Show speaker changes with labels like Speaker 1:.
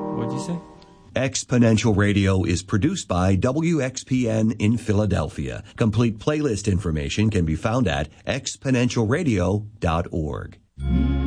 Speaker 1: What'd you say?
Speaker 2: Exponential Radio is produced by WXPN in Philadelphia. Complete playlist information can be found at exponentialradio.org.